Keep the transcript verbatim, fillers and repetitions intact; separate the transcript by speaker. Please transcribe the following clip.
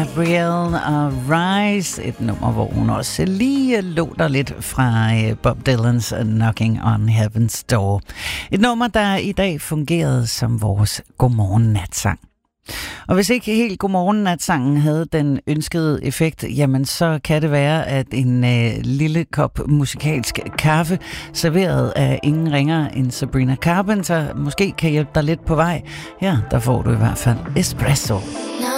Speaker 1: Gabrielle og Rise, et nummer, hvor hun også lige låter lidt fra Bob Dylan's Knocking on Heaven's Door. Et nummer, der i dag fungerede som vores godmorgen-natsang. Og hvis ikke helt godmorgen-natsangen havde den ønskede effekt, jamen så kan det være, at en øh, lille kop musikalsk kaffe, serveret af ingen ringer end Sabrina Carpenter, måske kan hjælpe dig lidt på vej. Her, der får du i hvert fald espresso.
Speaker 2: No.